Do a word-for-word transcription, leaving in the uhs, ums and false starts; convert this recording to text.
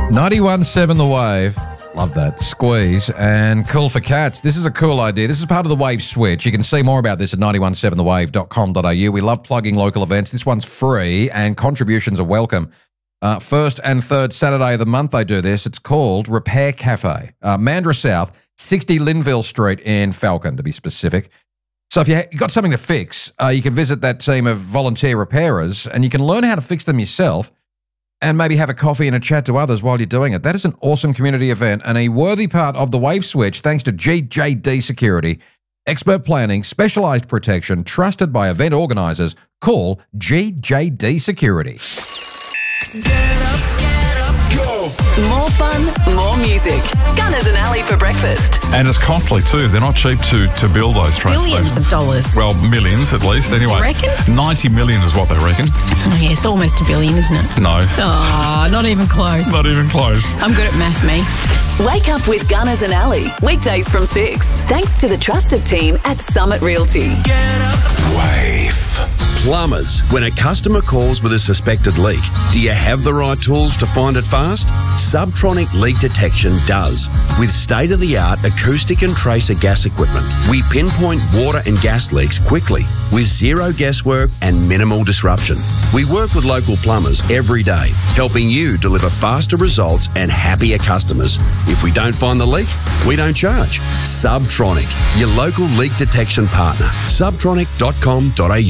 ninety-one point seven The Wave. Love that. Squeeze and Cool for Cats. This is a cool idea. This is part of the Wave Switch. You can see more about this at nine one seven the wave dot com dot a u. We love plugging local events. This one's free and contributions are welcome. Uh, first and third Saturday of the month they do this. It's called Repair Cafe. Uh, Mandurah South, sixty Linville Street in Falcon, to be specific. So if you ha- you've got something to fix, uh, you can visit that team of volunteer repairers and you can learn how to fix them yourself and maybe have a coffee and a chat to others while you're doing it. That is an awesome community event and a worthy part of the Wave Switch thanks to G J D Security. Expert planning, specialised protection, trusted by event organisers. Call G J D Security. Get up, get up, go! More fun, more music. Gunners and Ali for breakfast. And it's costly too. They're not cheap to, to build those train Billions stations. of dollars. Well, millions at least. Anyway, You reckon? ninety million is what they reckon. Oh, yeah, it's almost a billion, isn't it? No, Oh, not even close. not even close. I'm good at math, me. Wake up with Gunners and Ali. Weekdays from six. Thanks to the trusted team at Summit Realty. Get up. Wave. Plumbers, when a customer calls with a suspected leak, do you have the right tools to find it fast? Subtronic Leak Detection does. With state-of-the-art acoustic and tracer gas equipment, we pinpoint water and gas leaks quickly with zero guesswork and minimal disruption. We work with local plumbers every day, helping you deliver faster results and happier customers. If we don't find the leak, we don't charge. Subtronic, your local leak detection partner. subtronic dot com dot a u